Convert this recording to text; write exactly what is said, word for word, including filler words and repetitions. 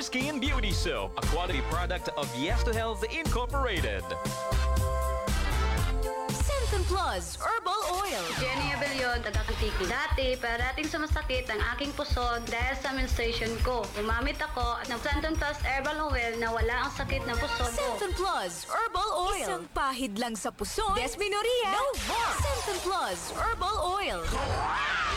Skin Beauty Soap, a quality product of Yes to Health Incorporated. Centum Plus Herbal Oil. Jenny Abellion, taga-Antique. Dati, parating sumasakit ang aking puso dahil sa menstruation ko. Umamit ako at ng Centum Plus Herbal Oil na wala ang sakit ng puso ko. Centum Plus Herbal Oil. Isang pahid lang sa puso. Desminorrhea. No more. Centum Plus Herbal Oil.